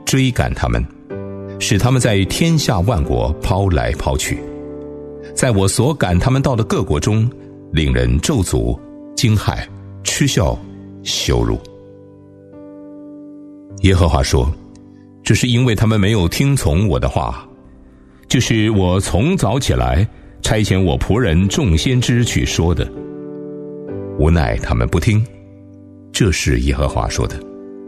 追赶他们，使他们在天下万国抛来抛去，在我所赶他们到的各国中，令人咒诅、惊骇、嗤笑、羞辱。耶和华说，这是因为他们没有听从我的话，就是我从早起来差遣我仆人众先知去说的，无奈他们不听，这是耶和华说的。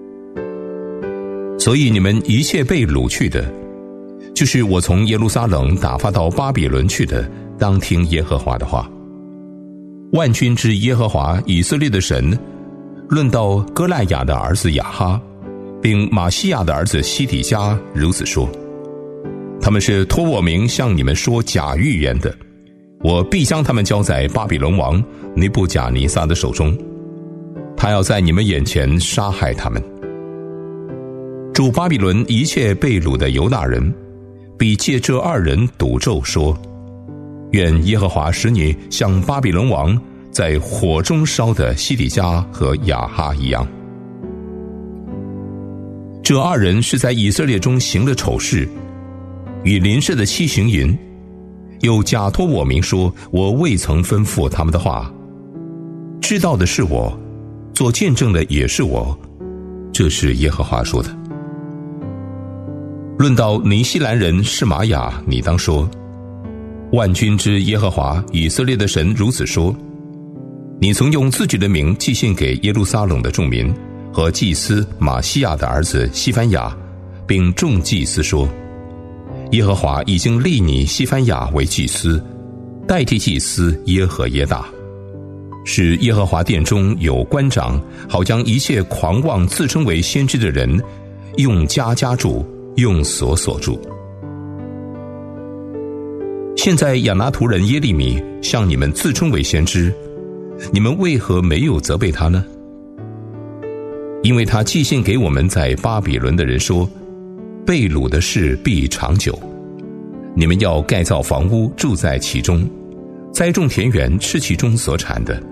所以你们一切被掳去的，就是我从耶路撒冷打发到巴比伦去的，当听耶和华的话。万军之耶和华以色列的神论到歌赖雅的儿子亚哈，并马西亚的儿子西底家如此说，他们是托我名向你们说假预言的，我必将他们交在巴比伦王尼布甲尼撒的手中，他要在你们眼前杀害他们。住巴比伦一切被掳的犹大人必借这二人赌咒说，愿耶和华使你像巴比伦王在火中烧的西底家和亚哈一样。这二人是在以色列中行了丑事，与邻舍的妻行淫，又假托我名说，我未曾吩咐他们的话，知道的是我，做见证的也是我，这是耶和华说的。论到尼西兰人示玛雅，你当说，万军之耶和华以色列的神如此说，你曾用自己的名寄信给耶路撒冷的众民和祭司马西亚的儿子西番雅，并众祭司说，耶和华已经立你西番雅为祭司，代替祭司耶和耶大，使耶和华殿中有官长，好将一切狂妄自称为先知的人用家家住，用所所住。现在亚拿图人耶利米向你们自称为先知，你们为何没有责备他呢？因为他寄信给我们在巴比伦的人说，被掳的事必长久，你们要盖造房屋住在其中，栽种田园吃其中所产的。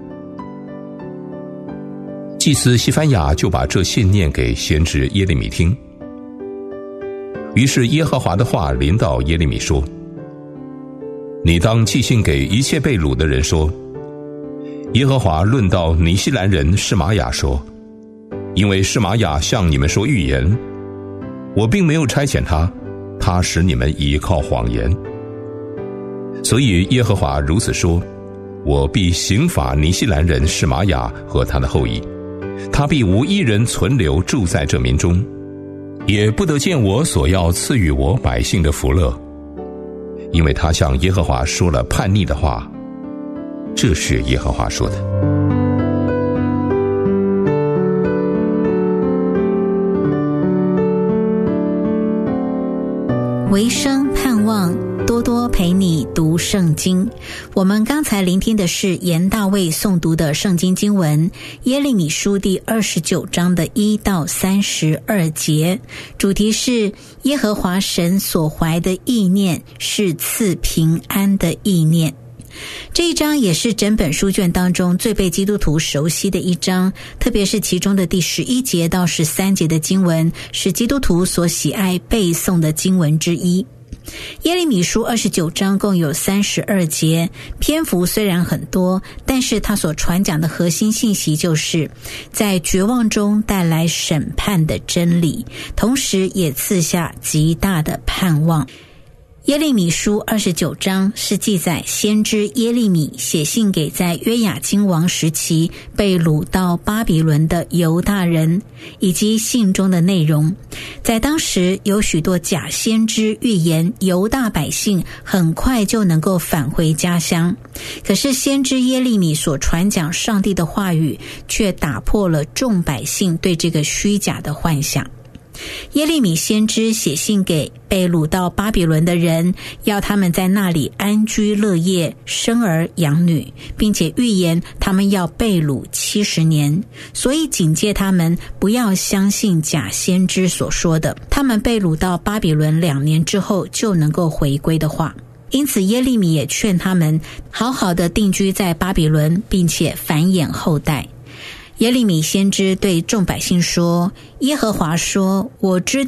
祭司西番雅就把这信念给先知耶利米听。于是耶和华的话临到耶利米说，你当寄信给一切被掳的人说，耶和华论到尼西兰人示玛雅说，因为示玛雅向你们说预言，我并没有差遣他，他使你们倚靠谎言。所以耶和华如此说，我必刑罚尼西兰人示玛雅和他的后裔，他必无一人存留住在这民中，也不得见我所要赐予我百姓的福乐，因为他向耶和华说了叛逆的话，这是耶和华说的。 维生盼望多多陪你读圣经。我们刚才聆听的是严大卫诵读的圣经经文，耶利米书第29章的1到32节，主题是耶和华神所怀的意念是赐平安的意念。这一章也是整本书卷当中最被基督徒熟悉的一章，特别是其中的第11节到13节的经文是基督徒所喜爱背诵的经文之一。耶利米书29章共有32节，篇幅虽然很多，但是他所传讲的核心信息就是在绝望中带来审判的真理，同时也赐下极大的盼望。耶利米书29章是记载先知耶利米写信给在约雅斤王时期被掳到巴比伦的犹大人，以及信中的内容。在当时有许多假先知预言犹大百姓很快就能够返回家乡，可是先知耶利米所传讲上帝的话语却打破了众百姓对这个虚假的幻想。耶利米先知写信给被掳到巴比伦的人，要他们在那里安居乐业，生儿养女，并且预言他们要被掳70年，所以警戒他们不要相信假先知所说的他们被掳到巴比伦2年之后就能够回归的话。因此耶利米也劝他们好好的定居在巴比伦，并且繁衍后代。耶利米先知对众百姓说，耶和华说，我知